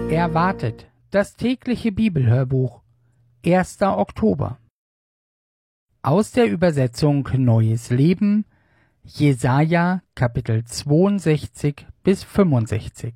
Erwartet, das tägliche Bibelhörbuch, 1. Oktober. Aus der Übersetzung Neues Leben, Jesaja, Kapitel 62 bis 65.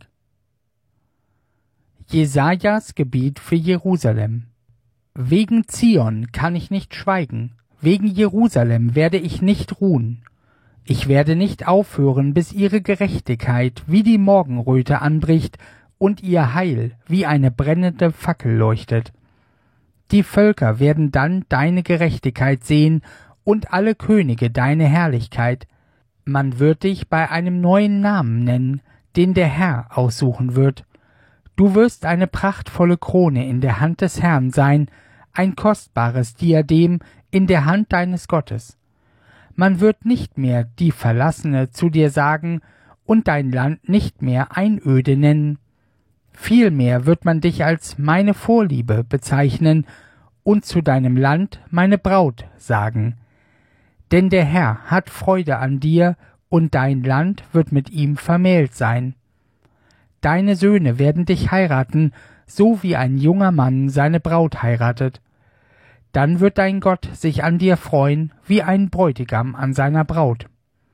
Jesajas Gebet für Jerusalem. Wegen Zion kann ich nicht schweigen, wegen Jerusalem werde ich nicht ruhen. Ich werde nicht aufhören, bis ihre Gerechtigkeit wie die Morgenröte anbricht und ihr Heil wie eine brennende Fackel leuchtet. Die Völker werden dann deine Gerechtigkeit sehen und alle Könige deine Herrlichkeit. Man wird dich bei einem neuen Namen nennen, den der Herr aussuchen wird. Du wirst eine prachtvolle Krone in der Hand des Herrn sein, ein kostbares Diadem in der Hand deines Gottes. Man wird nicht mehr die Verlassene zu dir sagen und dein Land nicht mehr Einöde nennen. Vielmehr wird man dich als meine Vorliebe bezeichnen und zu deinem Land meine Braut sagen. Denn der Herr hat Freude an dir und dein Land wird mit ihm vermählt sein. Deine Söhne werden dich heiraten, so wie ein junger Mann seine Braut heiratet. Dann wird dein Gott sich an dir freuen, wie ein Bräutigam an seiner Braut.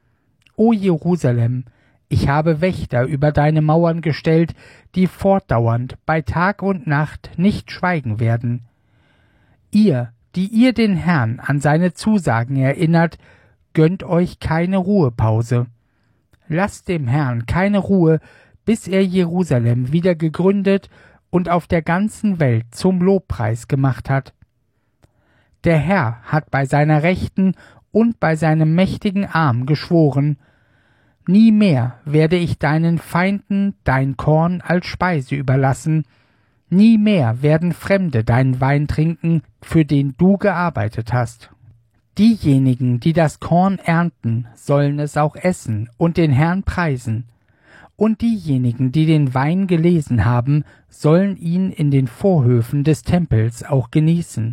O Jerusalem, ich habe Wächter über deine Mauern gestellt, die fortdauernd bei Tag und Nacht nicht schweigen werden. Ihr, die ihr den Herrn an seine Zusagen erinnert, gönnt euch keine Ruhepause. Lasst dem Herrn keine Ruhe, bis er Jerusalem wieder gegründet und auf der ganzen Welt zum Lobpreis gemacht hat. Der Herr hat bei seiner Rechten und bei seinem mächtigen Arm geschworen, nie mehr werde ich deinen Feinden dein Korn als Speise überlassen, nie mehr werden Fremde deinen Wein trinken, für den du gearbeitet hast. Diejenigen, die das Korn ernten, sollen es auch essen und den Herrn preisen, und diejenigen, die den Wein gelesen haben, sollen ihn in den Vorhöfen des Tempels auch genießen.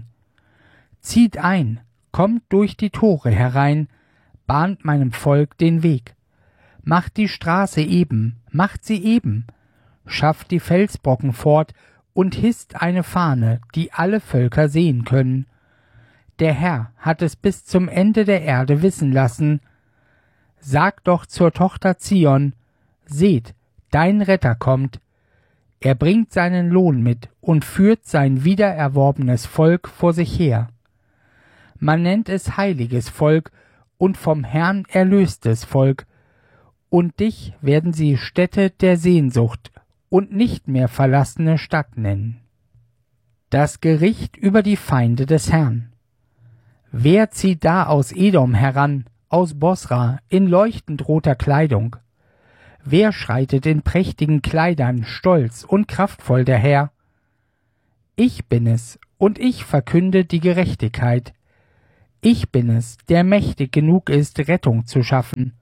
Zieht ein, kommt durch die Tore herein, bahnt meinem Volk den Weg. Macht die Straße eben, macht sie eben, schafft die Felsbrocken fort und hisst eine Fahne, die alle Völker sehen können. Der Herr hat es bis zum Ende der Erde wissen lassen. Sagt doch zur Tochter Zion, seht, dein Retter kommt. Er bringt seinen Lohn mit und führt sein wiedererworbenes Volk vor sich her. Man nennt es heiliges Volk und vom Herrn erlöstes Volk, und dich werden sie Stätte der Sehnsucht und nicht mehr verlassene Stadt nennen. Das Gericht über die Feinde des Herrn. Wer zieht da aus Edom heran, aus Bosra, in leuchtend roter Kleidung? Wer schreitet in prächtigen Kleidern, stolz und kraftvoll daher? Ich bin es, und ich verkünde die Gerechtigkeit. Ich bin es, der mächtig genug ist, Rettung zu schaffen.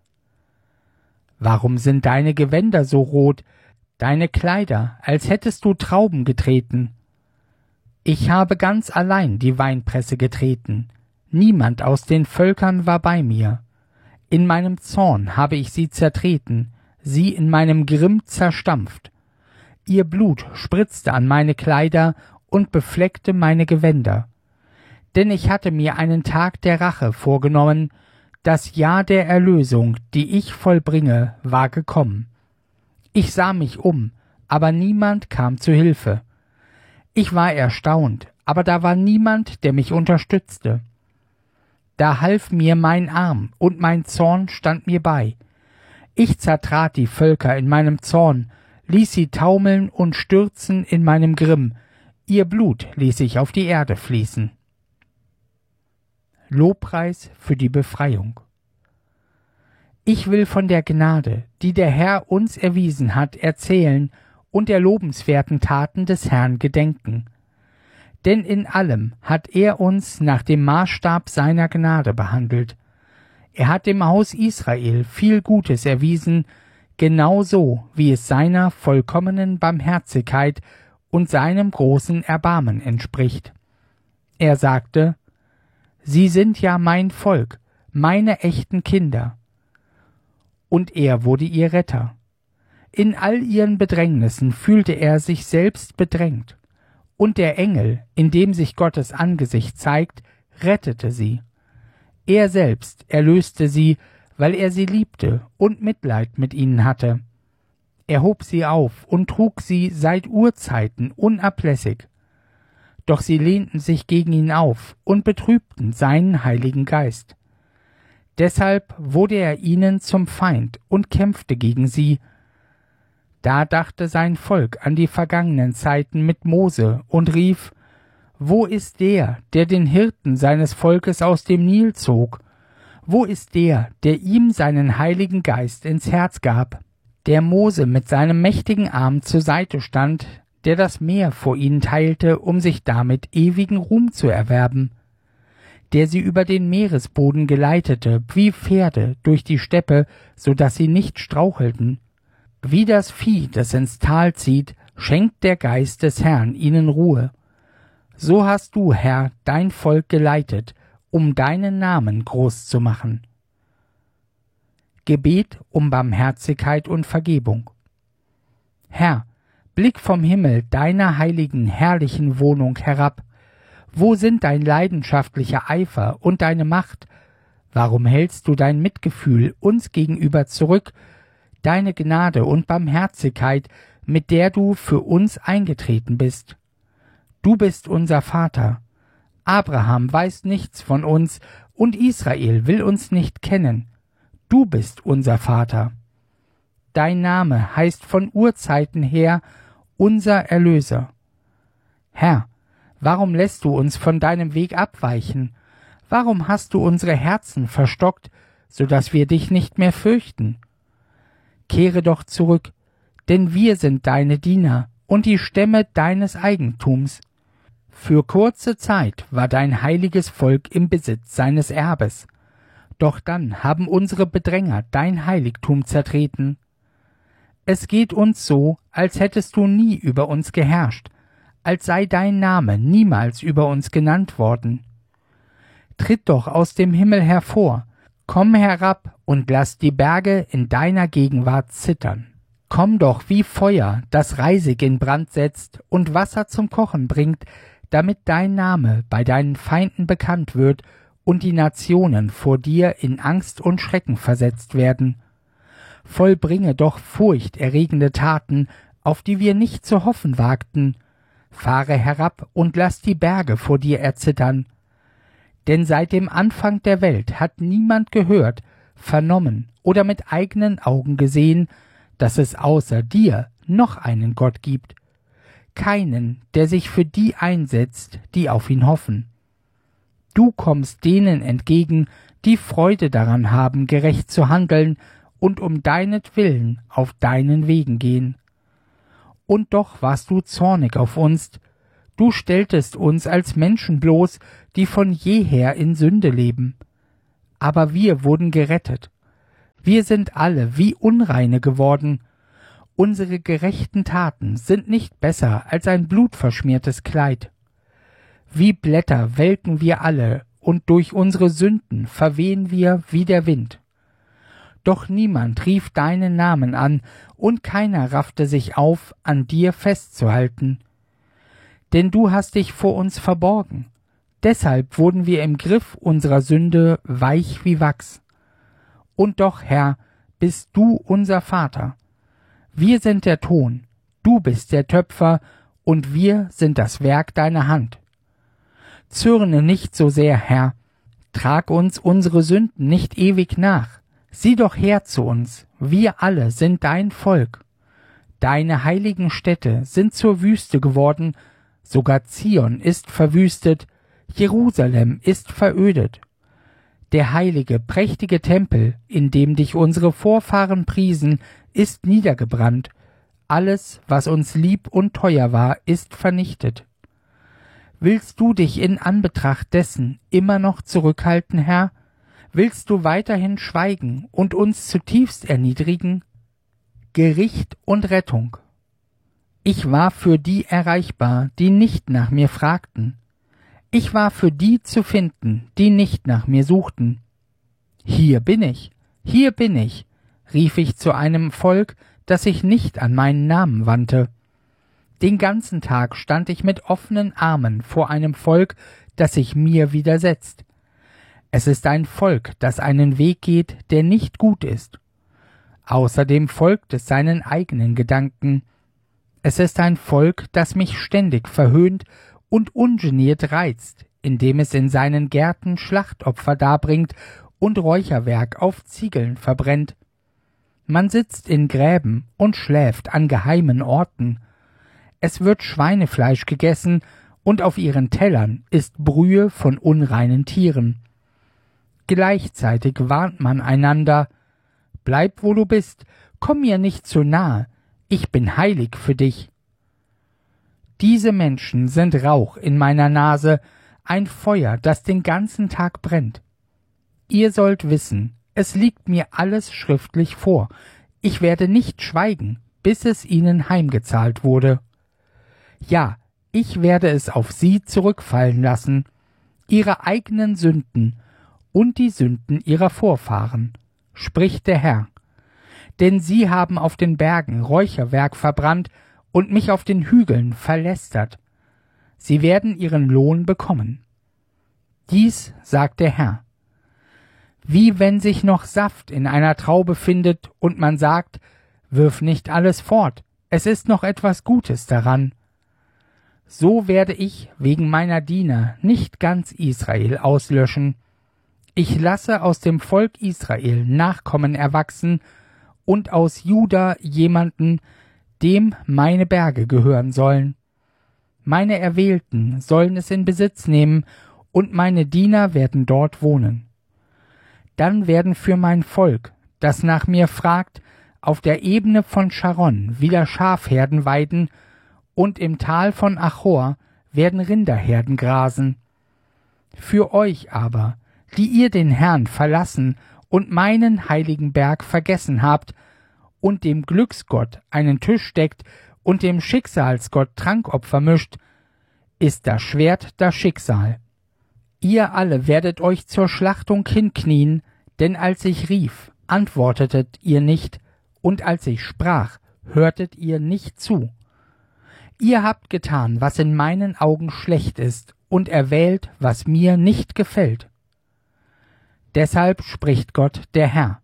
Warum sind deine Gewänder so rot, deine Kleider, als hättest du Trauben getreten? Ich habe ganz allein die Weinpresse getreten. Niemand aus den Völkern war bei mir. In meinem Zorn habe ich sie zertreten, sie in meinem Grimm zerstampft. Ihr Blut spritzte an meine Kleider und befleckte meine Gewänder. Denn ich hatte mir einen Tag der Rache vorgenommen, das Jahr der Erlösung, die ich vollbringe, war gekommen. Ich sah mich um, aber niemand kam zu Hilfe. Ich war erstaunt, aber da war niemand, der mich unterstützte. Da half mir mein Arm, und mein Zorn stand mir bei. Ich zertrat die Völker in meinem Zorn, ließ sie taumeln und stürzen in meinem Grimm, ihr Blut ließ ich auf die Erde fließen. Lobpreis für die Befreiung. Ich will von der Gnade, die der Herr uns erwiesen hat, erzählen und der lobenswerten Taten des Herrn gedenken. Denn in allem hat er uns nach dem Maßstab seiner Gnade behandelt. Er hat dem Haus Israel viel Gutes erwiesen, genauso wie es seiner vollkommenen Barmherzigkeit und seinem großen Erbarmen entspricht. Er sagte, Sie sind ja mein Volk, meine echten Kinder. Und er wurde ihr Retter. In all ihren Bedrängnissen fühlte er sich selbst bedrängt. Und der Engel, in dem sich Gottes Angesicht zeigt, rettete sie. Er selbst erlöste sie, weil er sie liebte und Mitleid mit ihnen hatte. Er hob sie auf und trug sie seit Urzeiten unablässig. Doch sie lehnten sich gegen ihn auf und betrübten seinen Heiligen Geist. Deshalb wurde er ihnen zum Feind und kämpfte gegen sie. Da dachte sein Volk an die vergangenen Zeiten mit Mose und rief: Wo ist der, der den Hirten seines Volkes aus dem Nil zog? Wo ist der, der ihm seinen Heiligen Geist ins Herz gab? Der Mose mit seinem mächtigen Arm zur Seite stand, der das Meer vor ihnen teilte, um sich damit ewigen Ruhm zu erwerben, der sie über den Meeresboden geleitete, wie Pferde durch die Steppe, so dass sie nicht strauchelten. Wie das Vieh, das ins Tal zieht, schenkt der Geist des Herrn ihnen Ruhe. So hast du, Herr, dein Volk geleitet, um deinen Namen groß zu machen. Gebet um Barmherzigkeit und Vergebung. Herr, blick vom Himmel deiner heiligen, herrlichen Wohnung herab. Wo sind dein leidenschaftlicher Eifer und deine Macht? Warum hältst du dein Mitgefühl uns gegenüber zurück, deine Gnade und Barmherzigkeit, mit der du für uns eingetreten bist? Du bist unser Vater. Abraham weiß nichts von uns und Israel will uns nicht kennen. Du bist unser Vater. Dein Name heißt von Urzeiten her unser Erlöser. Herr, warum lässt du uns von deinem Weg abweichen? Warum hast du unsere Herzen verstockt, so dass wir dich nicht mehr fürchten? Kehre doch zurück, denn wir sind deine Diener und die Stämme deines Eigentums. Für kurze Zeit war dein heiliges Volk im Besitz seines Erbes. Doch dann haben unsere Bedränger dein Heiligtum zertreten. Es geht uns so, als hättest du nie über uns geherrscht, als sei dein Name niemals über uns genannt worden. Tritt doch aus dem Himmel hervor, komm herab und lass die Berge in deiner Gegenwart zittern. Komm doch wie Feuer, das Reisig in Brand setzt und Wasser zum Kochen bringt, damit dein Name bei deinen Feinden bekannt wird und die Nationen vor dir in Angst und Schrecken versetzt werden. Vollbringe doch furchterregende Taten, auf die wir nicht zu hoffen wagten. Fahre herab und lass die Berge vor dir erzittern. Denn seit dem Anfang der Welt hat niemand gehört, vernommen oder mit eigenen Augen gesehen, dass es außer dir noch einen Gott gibt. Keinen, der sich für die einsetzt, die auf ihn hoffen. Du kommst denen entgegen, die Freude daran haben, gerecht zu handeln und um deinetwillen auf deinen Wegen gehen. Und doch warst du zornig auf uns, du stelltest uns als Menschen bloß, die von jeher in Sünde leben. Aber wir wurden gerettet. Wir sind alle wie Unreine geworden. Unsere gerechten Taten sind nicht besser als ein blutverschmiertes Kleid. Wie Blätter welken wir alle, und durch unsere Sünden verwehen wir wie der Wind. Doch niemand rief deinen Namen an, und keiner raffte sich auf, an dir festzuhalten. Denn du hast dich vor uns verborgen. Deshalb wurden wir im Griff unserer Sünde weich wie Wachs. Und doch, Herr, bist du unser Vater. Wir sind der Ton, du bist der Töpfer, und wir sind das Werk deiner Hand. Zürne nicht so sehr, Herr, trag uns unsere Sünden nicht ewig nach. Sieh doch her zu uns, wir alle sind dein Volk. Deine heiligen Städte sind zur Wüste geworden, sogar Zion ist verwüstet, Jerusalem ist verödet. Der heilige, prächtige Tempel, in dem dich unsere Vorfahren priesen, ist niedergebrannt. Alles, was uns lieb und teuer war, ist vernichtet. Willst du dich in Anbetracht dessen immer noch zurückhalten, Herr? Willst du weiterhin schweigen und uns zutiefst erniedrigen? Gericht und Rettung. Ich war für die erreichbar, die nicht nach mir fragten. Ich war für die zu finden, die nicht nach mir suchten. Hier bin ich, rief ich zu einem Volk, dass ich nicht an meinen Namen wandte. Den ganzen Tag stand ich mit offenen Armen vor einem Volk, das sich mir widersetzt. Es ist ein Volk, das einen Weg geht, der nicht gut ist. Außerdem folgt es seinen eigenen Gedanken. Es ist ein Volk, das mich ständig verhöhnt und ungeniert reizt, indem es in seinen Gärten Schlachtopfer darbringt und Räucherwerk auf Ziegeln verbrennt. Man sitzt in Gräben und schläft an geheimen Orten. Es wird Schweinefleisch gegessen, und auf ihren Tellern ist Brühe von unreinen Tieren. Gleichzeitig warnt man einander: Bleib, wo du bist, komm mir nicht zu nahe, ich bin heilig für dich. Diese Menschen sind Rauch in meiner Nase, ein Feuer, das den ganzen Tag brennt. Ihr sollt wissen, es liegt mir alles schriftlich vor. Ich werde nicht schweigen, bis es ihnen heimgezahlt wurde. Ja, ich werde es auf sie zurückfallen lassen, ihre eigenen Sünden und die Sünden ihrer Vorfahren, spricht der Herr. Denn sie haben auf den Bergen Räucherwerk verbrannt und mich auf den Hügeln verlästert. Sie werden ihren Lohn bekommen. Dies sagt der Herr. Wie wenn sich noch Saft in einer Traube findet und man sagt: Wirf nicht alles fort, es ist noch etwas Gutes daran. So werde ich wegen meiner Diener nicht ganz Israel auslöschen. Ich lasse aus dem Volk Israel Nachkommen erwachsen und aus Juda jemanden, dem meine Berge gehören sollen. Meine Erwählten sollen es in Besitz nehmen, und meine Diener werden dort wohnen. Dann werden für mein Volk, das nach mir fragt, auf der Ebene von Sharon wieder Schafherden weiden, und im Tal von Achor werden Rinderherden grasen. Für euch aber, die ihr den Herrn verlassen und meinen heiligen Berg vergessen habt und dem Glücksgott einen Tisch deckt und dem Schicksalsgott Trankopfer mischt, ist das Schwert das Schicksal. Ihr alle werdet euch zur Schlachtung hinknien, denn als ich rief, antwortetet ihr nicht, und als ich sprach, hörtet ihr nicht zu. Ihr habt getan, was in meinen Augen schlecht ist, und erwählt, was mir nicht gefällt. Deshalb spricht Gott der Herr: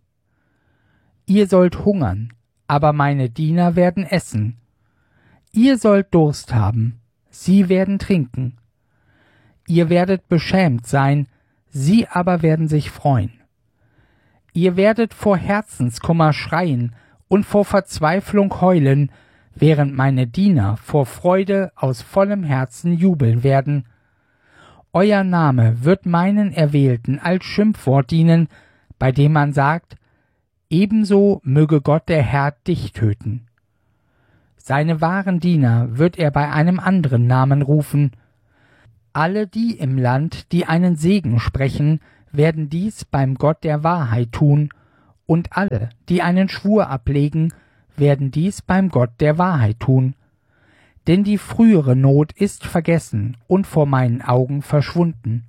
Ihr sollt hungern, aber meine Diener werden essen. Ihr sollt Durst haben, sie werden trinken. Ihr werdet beschämt sein, sie aber werden sich freuen. Ihr werdet vor Herzenskummer schreien und vor Verzweiflung heulen, während meine Diener vor Freude aus vollem Herzen jubeln werden. Euer Name wird meinen Erwählten als Schimpfwort dienen, bei dem man sagt: Ebenso möge Gott der Herr dich töten. Seine wahren Diener wird er bei einem anderen Namen rufen. Alle die im Land, die einen Segen sprechen, werden dies beim Gott der Wahrheit tun, und alle, die einen Schwur ablegen, werden dies beim Gott der Wahrheit tun. Denn die frühere Not ist vergessen und vor meinen Augen verschwunden.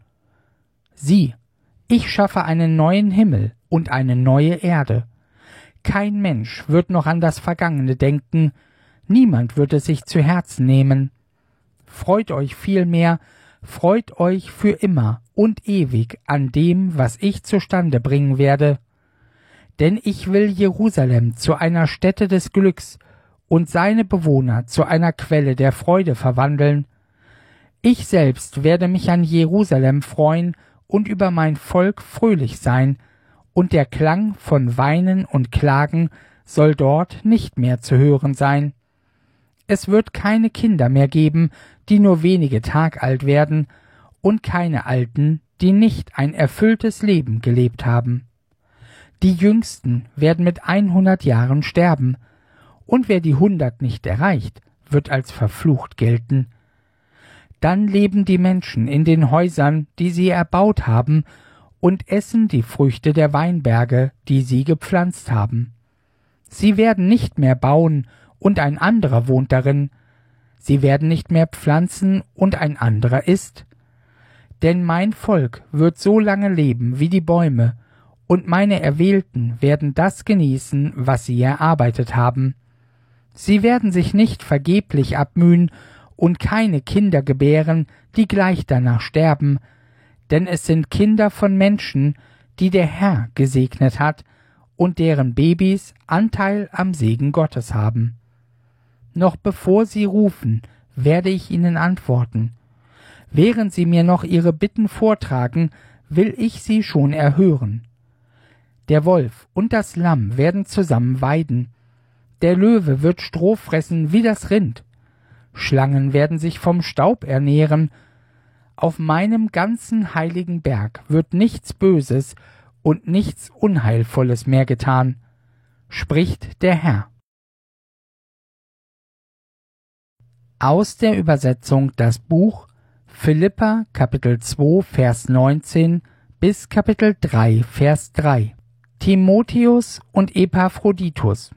Sieh, ich schaffe einen neuen Himmel und eine neue Erde. Kein Mensch wird noch an das Vergangene denken, niemand wird es sich zu Herzen nehmen. Freut euch vielmehr, freut euch für immer und ewig an dem, was ich zustande bringen werde. Denn ich will Jerusalem zu einer Stätte des Glücks und seine Bewohner zu einer Quelle der Freude verwandeln. Ich selbst werde mich an Jerusalem freuen und über mein Volk fröhlich sein, und der Klang von Weinen und Klagen soll dort nicht mehr zu hören sein. Es wird keine Kinder mehr geben, die nur wenige Tag alt werden, und keine Alten, die nicht ein erfülltes Leben gelebt haben. Die Jüngsten werden mit 100 Jahren sterben, und wer die 100 nicht erreicht, wird als verflucht gelten. Dann leben die Menschen in den Häusern, die sie erbaut haben, und essen die Früchte der Weinberge, die sie gepflanzt haben. Sie werden nicht mehr bauen, und ein anderer wohnt darin. Sie werden nicht mehr pflanzen, und ein anderer isst. Denn mein Volk wird so lange leben wie die Bäume, und meine Erwählten werden das genießen, was sie erarbeitet haben. Sie werden sich nicht vergeblich abmühen und keine Kinder gebären, die gleich danach sterben, denn es sind Kinder von Menschen, die der Herr gesegnet hat und deren Babys Anteil am Segen Gottes haben. Noch bevor sie rufen, werde ich ihnen antworten. Während sie mir noch ihre Bitten vortragen, will ich sie schon erhören. Der Wolf und das Lamm werden zusammen weiden. Der Löwe wird Stroh fressen wie das Rind. Schlangen werden sich vom Staub ernähren. Auf meinem ganzen heiligen Berg wird nichts Böses und nichts Unheilvolles mehr getan, spricht der Herr. Aus der Übersetzung das Buch Philipper Kapitel 2 Vers 19 bis Kapitel 3 Vers 3. Timotheus und Epaphroditus.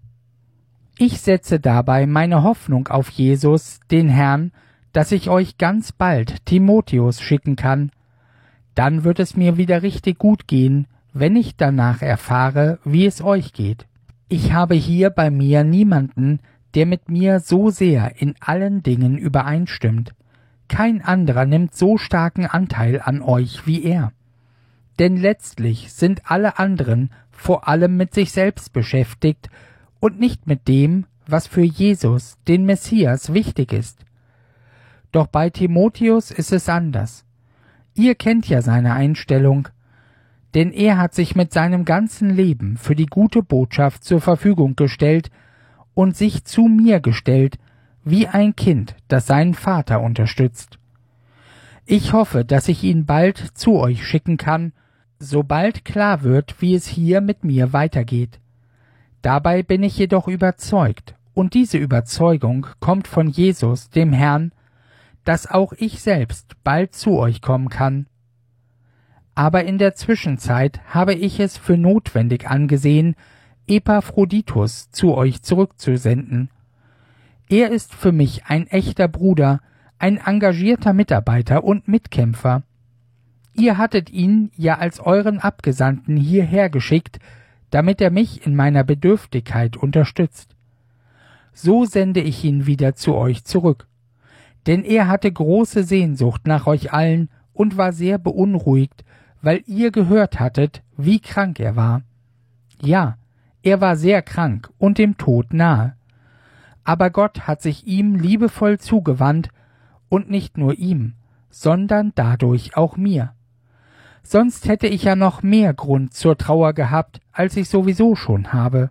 Ich setze dabei meine Hoffnung auf Jesus, den Herrn, dass ich euch ganz bald Timotheus schicken kann. Dann wird es mir wieder richtig gut gehen, wenn ich danach erfahre, wie es euch geht. Ich habe hier bei mir niemanden, der mit mir so sehr in allen Dingen übereinstimmt. Kein anderer nimmt so starken Anteil an euch wie er. Denn letztlich sind alle anderen vor allem mit sich selbst beschäftigt und nicht mit dem, was für Jesus, den Messias, wichtig ist. Doch bei Timotheus ist es anders. Ihr kennt ja seine Einstellung, denn er hat sich mit seinem ganzen Leben für die gute Botschaft zur Verfügung gestellt und sich zu mir gestellt, wie ein Kind, das seinen Vater unterstützt. Ich hoffe, dass ich ihn bald zu euch schicken kann, sobald klar wird, wie es hier mit mir weitergeht. Dabei bin ich jedoch überzeugt, und diese Überzeugung kommt von Jesus, dem Herrn, dass auch ich selbst bald zu euch kommen kann. Aber in der Zwischenzeit habe ich es für notwendig angesehen, Epaphroditus zu euch zurückzusenden. Er ist für mich ein echter Bruder, ein engagierter Mitarbeiter und Mitkämpfer. Ihr hattet ihn ja als euren Abgesandten hierher geschickt, damit er mich in meiner Bedürftigkeit unterstützt. So sende ich ihn wieder zu euch zurück. Denn er hatte große Sehnsucht nach euch allen und war sehr beunruhigt, weil ihr gehört hattet, wie krank er war. Ja, er war sehr krank und dem Tod nahe. Aber Gott hat sich ihm liebevoll zugewandt, und nicht nur ihm, sondern dadurch auch mir. Sonst hätte ich ja noch mehr Grund zur Trauer gehabt, als ich sowieso schon habe.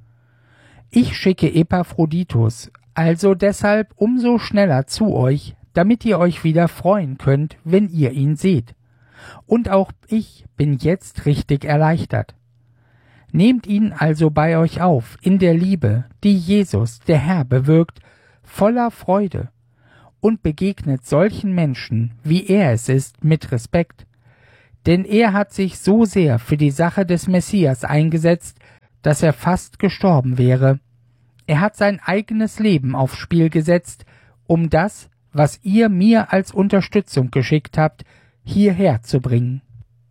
Ich schicke Epaphroditus also deshalb umso schneller zu euch, damit ihr euch wieder freuen könnt, wenn ihr ihn seht. Und auch ich bin jetzt richtig erleichtert. Nehmt ihn also bei euch auf, in der Liebe, die Jesus, der Herr, bewirkt, voller Freude, und begegnet solchen Menschen, wie er es ist, mit Respekt. Denn er hat sich so sehr für die Sache des Messias eingesetzt, dass er fast gestorben wäre. Er hat sein eigenes Leben aufs Spiel gesetzt, um das, was ihr mir als Unterstützung geschickt habt, hierher zu bringen.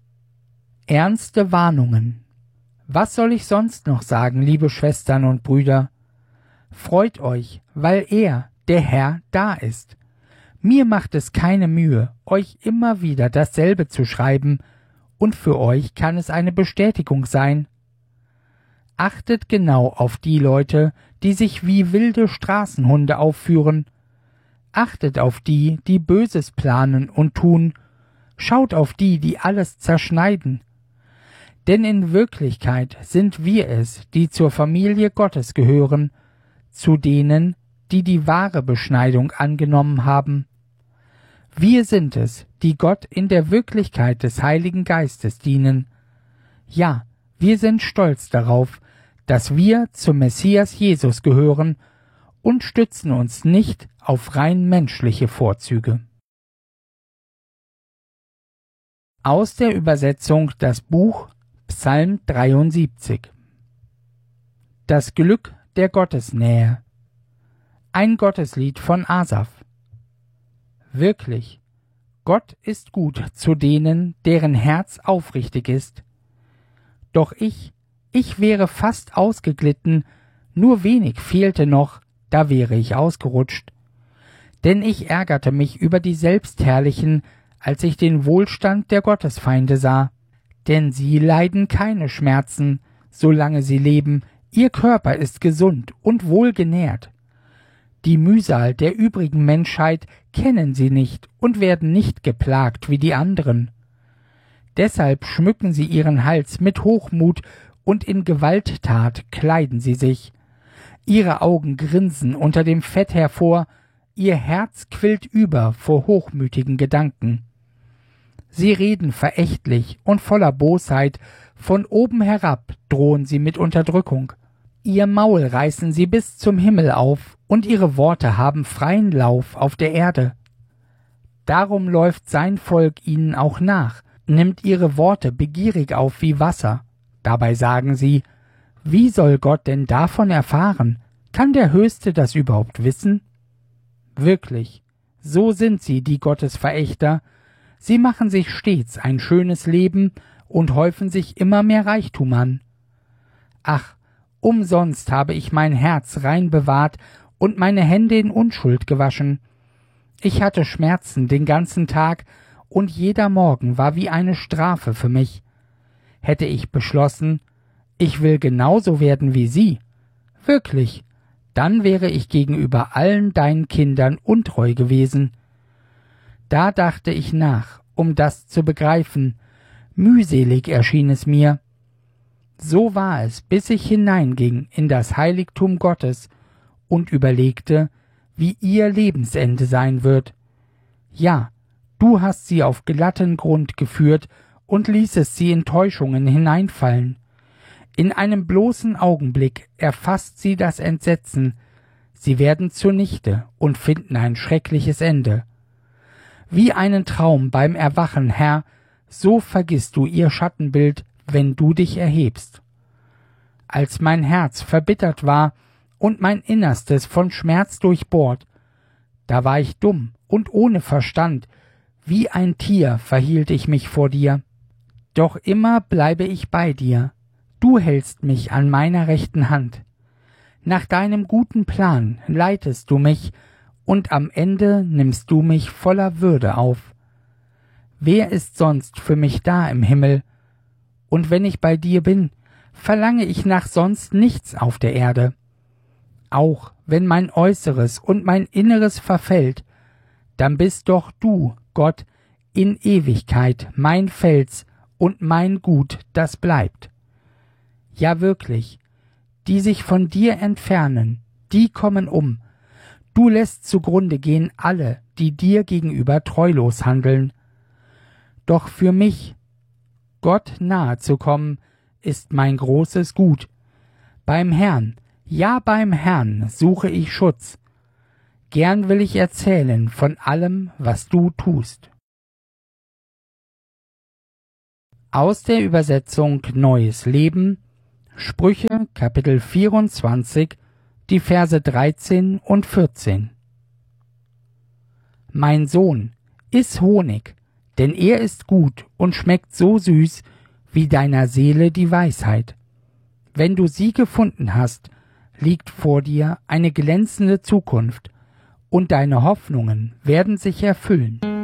Ernste Warnungen. Was soll ich sonst noch sagen, liebe Schwestern und Brüder? Freut euch, weil er, der Herr, da ist. Mir macht es keine Mühe, euch immer wieder dasselbe zu schreiben, und für euch kann es eine Bestätigung sein. Achtet genau auf die Leute, die sich wie wilde Straßenhunde aufführen. Achtet auf die, die Böses planen und tun. Schaut auf die, die alles zerschneiden. Denn in Wirklichkeit sind wir es, die zur Familie Gottes gehören, zu denen, die die wahre Beschneidung angenommen haben. Wir sind es, die Gott in der Wirklichkeit des Heiligen Geistes dienen. Ja, wir sind stolz darauf, dass wir zum Messias Jesus gehören und stützen uns nicht auf rein menschliche Vorzüge. Aus der Übersetzung das Buch Psalm 73. Das Glück der Gottesnähe. Ein Gotteslied von Asaf. Wirklich, Gott ist gut zu denen, deren Herz aufrichtig ist. Doch ich wäre fast ausgeglitten, nur wenig fehlte noch, da wäre ich ausgerutscht. Denn ich ärgerte mich über die Selbstherrlichen, als ich den Wohlstand der Gottesfeinde sah. Denn sie leiden keine Schmerzen, solange sie leben, ihr Körper ist gesund und wohlgenährt. Die Mühsal der übrigen Menschheit kennen sie nicht und werden nicht geplagt wie die anderen. Deshalb schmücken sie ihren Hals mit Hochmut und in Gewalttat kleiden sie sich. Ihre Augen grinsen unter dem Fett hervor, ihr Herz quillt über vor hochmütigen Gedanken. Sie reden verächtlich und voller Bosheit, von oben herab drohen sie mit Unterdrückung. Ihr Maul reißen sie bis zum Himmel auf, und ihre Worte haben freien Lauf auf der Erde. Darum läuft sein Volk ihnen auch nach, nimmt ihre Worte begierig auf wie Wasser. Dabei sagen sie, wie soll Gott denn davon erfahren? Kann der Höchste das überhaupt wissen? Wirklich, so sind sie, die Gottesverächter. Sie machen sich stets ein schönes Leben und häufen sich immer mehr Reichtum an. Ach, umsonst habe ich mein Herz rein bewahrt und meine Hände in Unschuld gewaschen. Ich hatte Schmerzen den ganzen Tag, und jeder Morgen war wie eine Strafe für mich. Hätte ich beschlossen, ich will genauso werden wie Sie, wirklich, dann wäre ich gegenüber allen deinen Kindern untreu gewesen. Da dachte ich nach, um das zu begreifen, mühselig erschien es mir. So war es, bis ich hineinging in das Heiligtum Gottes und überlegte, wie ihr Lebensende sein wird. Ja, du hast sie auf glatten Grund geführt und ließest sie in Täuschungen hineinfallen. In einem bloßen Augenblick erfasst sie das Entsetzen. Sie werden zunichte und finden ein schreckliches Ende. Wie einen Traum beim Erwachen, Herr, so vergisst du ihr Schattenbild, wenn du dich erhebst. Als mein Herz verbittert war und mein Innerstes von Schmerz durchbohrt, da war ich dumm und ohne Verstand, wie ein Tier verhielt ich mich vor dir. Doch immer bleibe ich bei dir, du hältst mich an meiner rechten Hand. Nach deinem guten Plan leitest du mich, und am Ende nimmst du mich voller Würde auf. Wer ist sonst für mich da im Himmel? Und wenn ich bei dir bin, verlange ich nach sonst nichts auf der Erde. Auch wenn mein Äußeres und mein Inneres verfällt, dann bist doch du, Gott, in Ewigkeit mein Fels und mein Gut, das bleibt. Ja wirklich, die sich von dir entfernen, die kommen um. Du lässt zugrunde gehen alle, die dir gegenüber treulos handeln. Doch für mich, Gott nahe zu kommen, ist mein großes Gut. Beim Herrn, ja beim Herrn suche ich Schutz. Gern will ich erzählen von allem, was du tust. Aus der Übersetzung Neues Leben, Sprüche, Kapitel 24, die Verse 13 und 14. Mein Sohn, iss Honig, denn er ist gut und schmeckt so süß, wie deiner Seele die Weisheit. Wenn du sie gefunden hast, liegt vor dir eine glänzende Zukunft, und deine Hoffnungen werden sich erfüllen.